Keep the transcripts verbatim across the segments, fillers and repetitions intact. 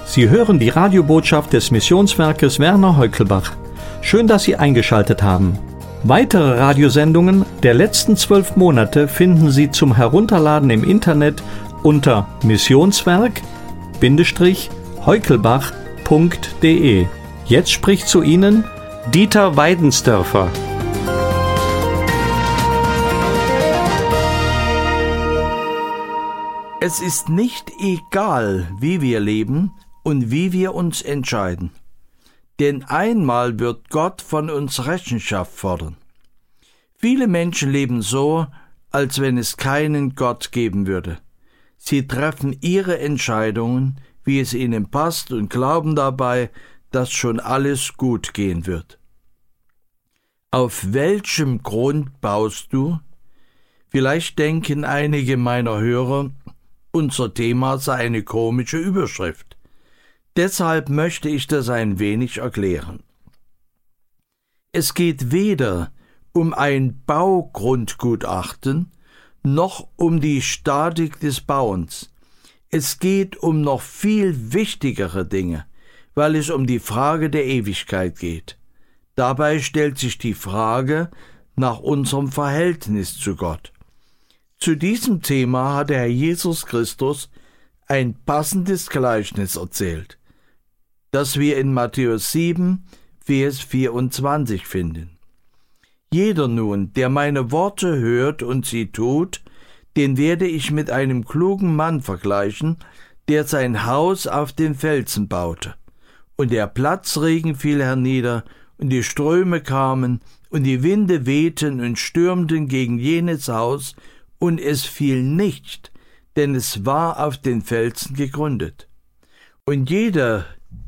Sie hören die Radiobotschaft des Missionswerkes Werner Heukelbach. Schön, dass Sie eingeschaltet haben. Weitere Radiosendungen der letzten zwölf Monate finden Sie zum Herunterladen im Internet unter missionswerk-heukelbach punkt de. Jetzt spricht zu Ihnen Dieter Weidensdörfer. Es ist nicht egal, wie wir leben und wie wir uns entscheiden. Denn einmal wird Gott von uns Rechenschaft fordern. Viele Menschen leben so, als wenn es keinen Gott geben würde. Sie treffen ihre Entscheidungen, wie es ihnen passt, und glauben dabei, dass schon alles gut gehen wird. Auf welchem Grund baust du? Vielleicht denken einige meiner Hörer, unser Thema sei eine komische Überschrift. Deshalb möchte ich das ein wenig erklären. Es geht weder um ein Baugrundgutachten noch um die Statik des Bauens. Es geht um noch viel wichtigere Dinge, weil es um die Frage der Ewigkeit geht. Dabei stellt sich die Frage nach unserem Verhältnis zu Gott. Zu diesem Thema hat der Herr Jesus Christus ein passendes Gleichnis erzählt, das wir in Matthäus sieben, Vers vierundzwanzig finden. Jeder nun, der meine Worte hört und sie tut, den werde ich mit einem klugen Mann vergleichen, der sein Haus auf den Felsen baute. Und der Platzregen fiel hernieder, und die Ströme kamen, und die Winde wehten und stürmten gegen jenes Haus, und es fiel nicht, denn es war auf den Felsen gegründet. Und jeder,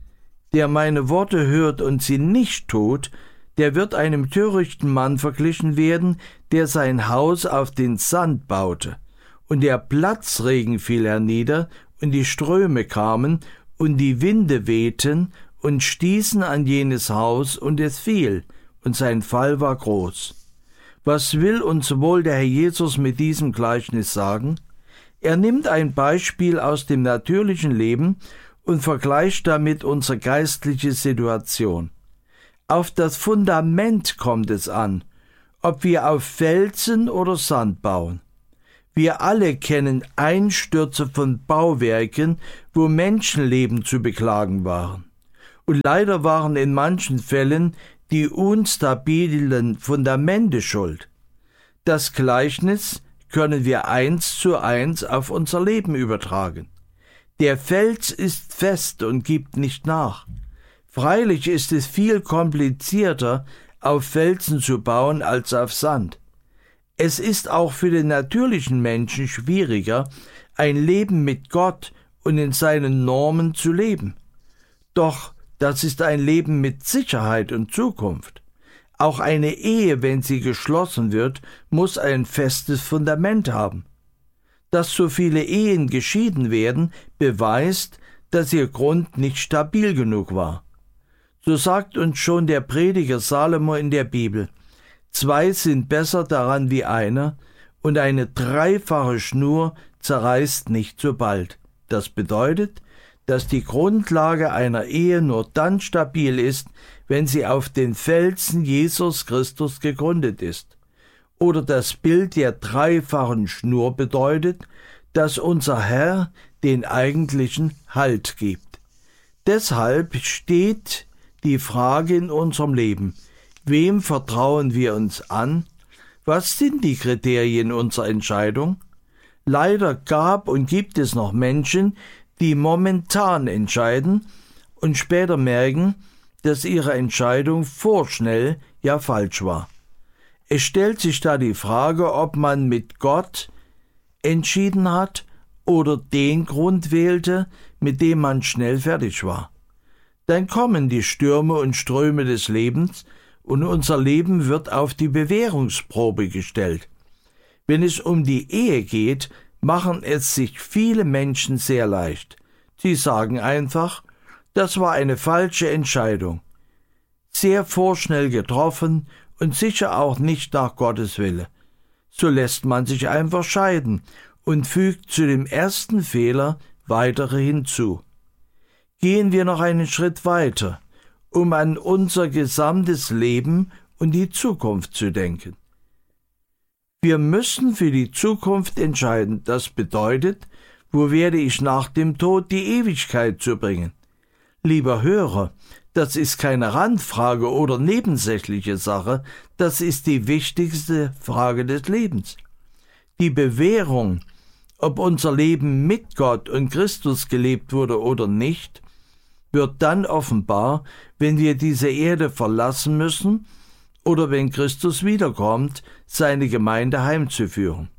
der meine Worte hört und sie nicht tut, der wird einem törichten Mann verglichen werden, der sein Haus auf den Sand baute. Und der Platzregen fiel hernieder, und die Ströme kamen, und die Winde wehten und stießen an jenes Haus, und es fiel, und sein Fall war groß. Was will uns wohl der Herr Jesus mit diesem Gleichnis sagen? Er nimmt ein Beispiel aus dem natürlichen Leben und vergleicht damit unsere geistliche Situation. Auf das Fundament kommt es an, ob wir auf Felsen oder Sand bauen. Wir alle kennen Einstürze von Bauwerken, wo Menschenleben zu beklagen waren. Und leider waren in manchen Fällen die unstabilen Fundamente schuld. Das Gleichnis können wir eins zu eins auf unser Leben übertragen. Der Fels ist fest und gibt nicht nach. Freilich ist es viel komplizierter, auf Felsen zu bauen als auf Sand. Es ist auch für den natürlichen Menschen schwieriger, ein Leben mit Gott und in seinen Normen zu leben. Doch das ist ein Leben mit Sicherheit und Zukunft. Auch eine Ehe, wenn sie geschlossen wird, muss ein festes Fundament haben. Dass so viele Ehen geschieden werden, beweist, dass ihr Grund nicht stabil genug war. So sagt uns schon der Prediger Salomo in der Bibel: Zwei sind besser daran wie einer, und eine dreifache Schnur zerreißt nicht so bald. Das bedeutet, dass die Grundlage einer Ehe nur dann stabil ist, wenn sie auf den Felsen Jesus Christus gegründet ist. Oder das Bild der dreifachen Schnur bedeutet, dass unser Herr den eigentlichen Halt gibt. Deshalb steht die Frage in unserem Leben: Wem vertrauen wir uns an? Was sind die Kriterien unserer Entscheidung? Leider gab und gibt es noch Menschen, die momentan entscheiden und später merken, dass ihre Entscheidung vorschnell, ja falsch war. Es stellt sich da die Frage, ob man mit Gott entschieden hat oder den Grund wählte, mit dem man schnell fertig war. Dann kommen die Stürme und Ströme des Lebens und unser Leben wird auf die Bewährungsprobe gestellt. Wenn es um die Ehe geht, machen es sich viele Menschen sehr leicht. Sie sagen einfach, das war eine falsche Entscheidung. Sehr vorschnell getroffen und sicher auch nicht nach Gottes Wille. So lässt man sich einfach scheiden und fügt zu dem ersten Fehler weitere hinzu. Gehen wir noch einen Schritt weiter, um an unser gesamtes Leben und die Zukunft zu denken. Wir müssen für die Zukunft entscheiden. Das bedeutet, wo werde ich nach dem Tod die Ewigkeit zubringen? Lieber Hörer, das ist keine Randfrage oder nebensächliche Sache, das ist die wichtigste Frage des Lebens. Die Bewährung, ob unser Leben mit Gott und Christus gelebt wurde oder nicht, wird dann offenbar, wenn wir diese Erde verlassen müssen oder wenn Christus wiederkommt, seine Gemeinde heimzuführen.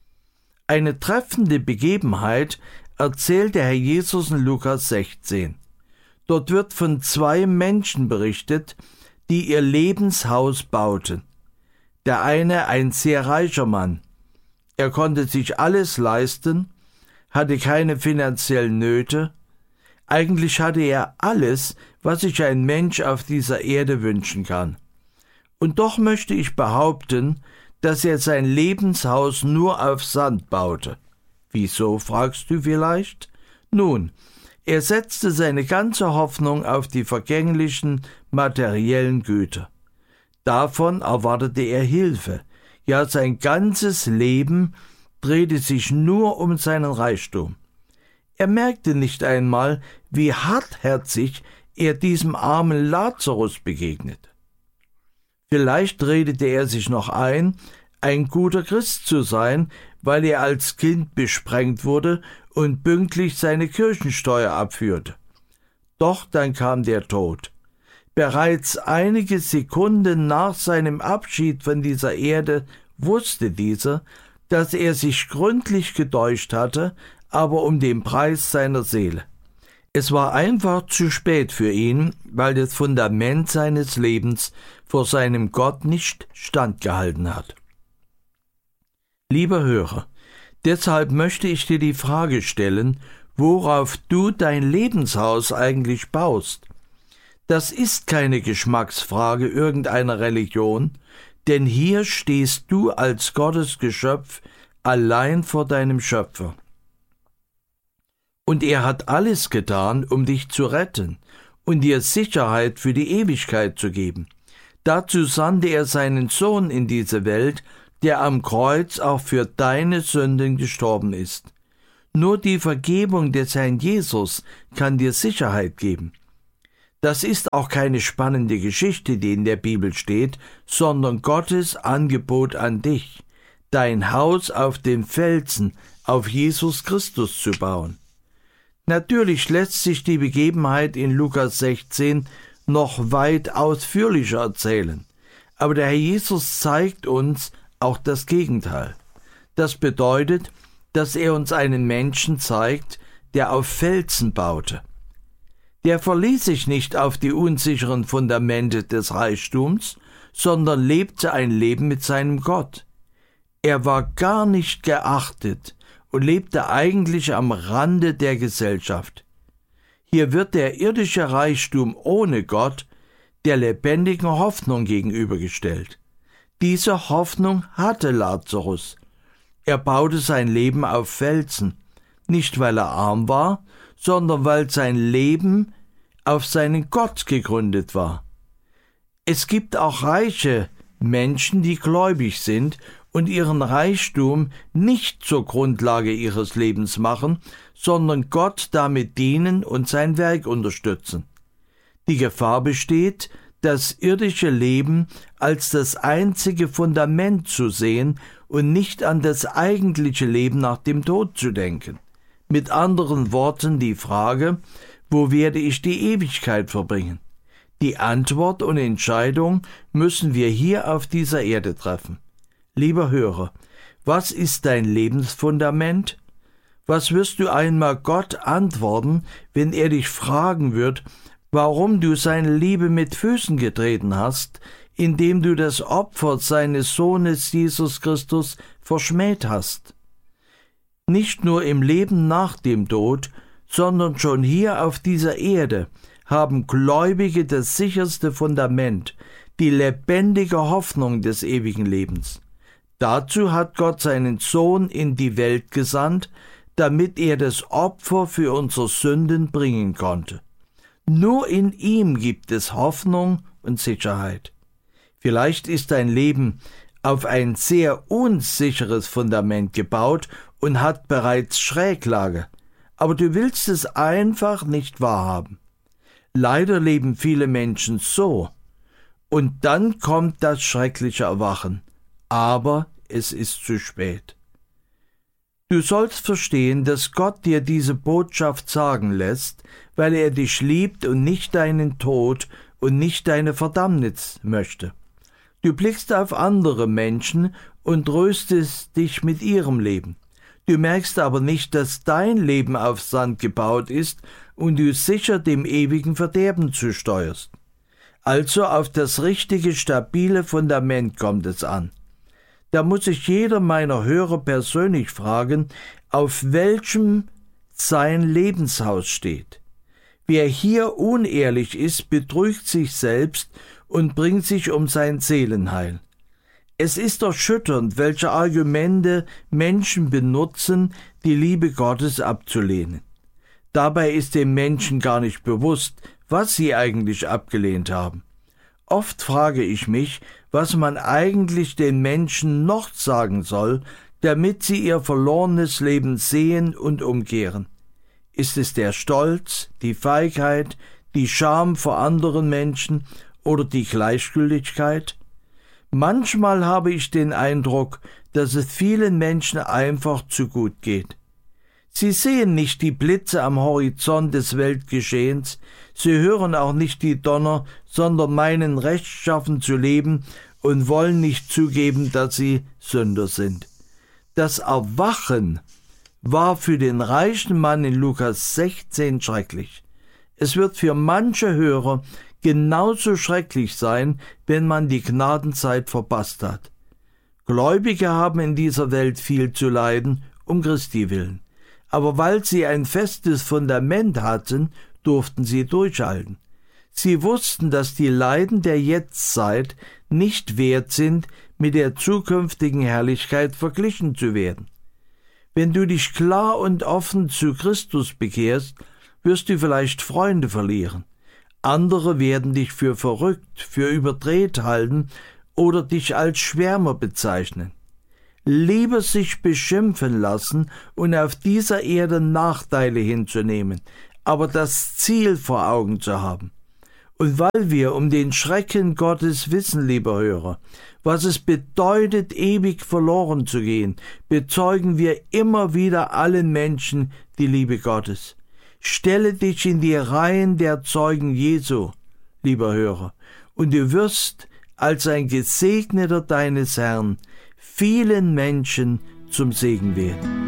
Eine treffende Begebenheit erzählt der Herr Jesus in Lukas sechzehn. Dort wird von zwei Menschen berichtet, die ihr Lebenshaus bauten. Der eine ein sehr reicher Mann. Er konnte sich alles leisten, hatte keine finanziellen Nöte. Eigentlich hatte er alles, was sich ein Mensch auf dieser Erde wünschen kann. Und doch möchte ich behaupten, dass er sein Lebenshaus nur auf Sand baute. Wieso, fragst du vielleicht? Nun, er setzte seine ganze Hoffnung auf die vergänglichen materiellen Güter. Davon erwartete er Hilfe. Ja, sein ganzes Leben drehte sich nur um seinen Reichtum. Er merkte nicht einmal, wie hartherzig er diesem armen Lazarus begegnete. Vielleicht redete er sich noch ein, ein guter Christ zu sein, weil er als Kind besprengt wurde und pünktlich seine Kirchensteuer abführte. Doch dann kam der Tod. Bereits einige Sekunden nach seinem Abschied von dieser Erde wusste dieser, dass er sich gründlich getäuscht hatte, aber um den Preis seiner Seele. Es war einfach zu spät für ihn, weil das Fundament seines Lebens vor seinem Gott nicht standgehalten hat. Lieber Hörer, deshalb möchte ich dir die Frage stellen, worauf du dein Lebenshaus eigentlich baust. Das ist keine Geschmacksfrage irgendeiner Religion, denn hier stehst du als Gottes Geschöpf allein vor deinem Schöpfer. Und er hat alles getan, um dich zu retten und dir Sicherheit für die Ewigkeit zu geben. Dazu sandte er seinen Sohn in diese Welt, der am Kreuz auch für deine Sünden gestorben ist. Nur die Vergebung des Herrn Jesus kann dir Sicherheit geben. Das ist auch keine spannende Geschichte, die in der Bibel steht, sondern Gottes Angebot an dich, dein Haus auf dem Felsen, auf Jesus Christus zu bauen. Natürlich lässt sich die Begebenheit in Lukas sechzehn noch weit ausführlicher erzählen, aber der Herr Jesus zeigt uns auch das Gegenteil. Das bedeutet, dass er uns einen Menschen zeigt, der auf Felsen baute. Der verließ sich nicht auf die unsicheren Fundamente des Reichtums, sondern lebte ein Leben mit seinem Gott. Er war gar nicht geachtet und lebte eigentlich am Rande der Gesellschaft. Hier wird der irdische Reichtum ohne Gott der lebendigen Hoffnung gegenübergestellt. Diese Hoffnung hatte Lazarus. Er baute sein Leben auf Felsen, nicht weil er arm war, sondern weil sein Leben auf seinen Gott gegründet war. Es gibt auch reiche Menschen, die gläubig sind und ihren Reichtum nicht zur Grundlage ihres Lebens machen, sondern Gott damit dienen und sein Werk unterstützen. Die Gefahr besteht, das irdische Leben als das einzige Fundament zu sehen und nicht an das eigentliche Leben nach dem Tod zu denken. Mit anderen Worten die Frage, wo werde ich die Ewigkeit verbringen? Die Antwort und Entscheidung müssen wir hier auf dieser Erde treffen. Lieber Hörer, was ist dein Lebensfundament? Was wirst du einmal Gott antworten, wenn er dich fragen wird, warum du seine Liebe mit Füßen getreten hast, indem du das Opfer seines Sohnes Jesus Christus verschmäht hast? Nicht nur im Leben nach dem Tod, sondern schon hier auf dieser Erde haben Gläubige das sicherste Fundament, die lebendige Hoffnung des ewigen Lebens. Dazu hat Gott seinen Sohn in die Welt gesandt, damit er das Opfer für unsere Sünden bringen konnte. Nur in ihm gibt es Hoffnung und Sicherheit. Vielleicht ist dein Leben auf ein sehr unsicheres Fundament gebaut und hat bereits Schräglage, aber du willst es einfach nicht wahrhaben. Leider leben viele Menschen so, und dann kommt das schreckliche Erwachen, aber es ist zu spät. Du sollst verstehen, dass Gott dir diese Botschaft sagen lässt, weil er dich liebt und nicht deinen Tod und nicht deine Verdammnis möchte. Du blickst auf andere Menschen und tröstest dich mit ihrem Leben. Du merkst aber nicht, dass dein Leben auf Sand gebaut ist und du sicher dem ewigen Verderben zusteuerst. Also auf das richtige, stabile Fundament kommt es an. Da muss sich jeder meiner Hörer persönlich fragen, auf welchem sein Lebenshaus steht. Wer hier unehrlich ist, betrügt sich selbst und bringt sich um sein Seelenheil. Es ist erschütternd, welche Argumente Menschen benutzen, die Liebe Gottes abzulehnen. Dabei ist dem Menschen gar nicht bewusst, was sie eigentlich abgelehnt haben. Oft frage ich mich, was man eigentlich den Menschen noch sagen soll, damit sie ihr verlorenes Leben sehen und umkehren. Ist es der Stolz, die Feigheit, die Scham vor anderen Menschen oder die Gleichgültigkeit? Manchmal habe ich den Eindruck, dass es vielen Menschen einfach zu gut geht. Sie sehen nicht die Blitze am Horizont des Weltgeschehens, sie hören auch nicht die Donner, sondern meinen rechtschaffen zu leben und wollen nicht zugeben, dass sie Sünder sind. Das Erwachen war für den reichen Mann in Lukas sechzehn schrecklich. Es wird für manche Hörer genauso schrecklich sein, wenn man die Gnadenzeit verpasst hat. Gläubige haben in dieser Welt viel zu leiden, um Christi willen. Aber weil sie ein festes Fundament hatten, durften sie durchhalten. Sie wussten, dass die Leiden der Jetztzeit nicht wert sind, mit der zukünftigen Herrlichkeit verglichen zu werden. Wenn du dich klar und offen zu Christus bekehrst, wirst du vielleicht Freunde verlieren. Andere werden dich für verrückt, für überdreht halten oder dich als Schwärmer bezeichnen. Lieber sich beschimpfen lassen und auf dieser Erde Nachteile hinzunehmen, aber das Ziel vor Augen zu haben. Und weil wir um den Schrecken Gottes wissen, lieber Hörer, was es bedeutet, ewig verloren zu gehen, bezeugen wir immer wieder allen Menschen die Liebe Gottes. Stelle dich in die Reihen der Zeugen Jesu, lieber Hörer, und du wirst als ein Gesegneter deines Herrn vielen Menschen zum Segen werden.